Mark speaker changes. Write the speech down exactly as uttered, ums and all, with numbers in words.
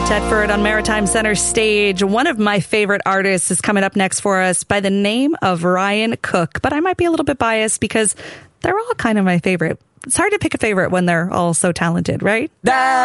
Speaker 1: Tedford on Maritime Center Stage. One of my favorite artists is coming up next for us by the name of Ryan Cook. But I might be a little bit biased because they're all kind of my favorite. It's hard to pick a favorite when they're all so talented, right? That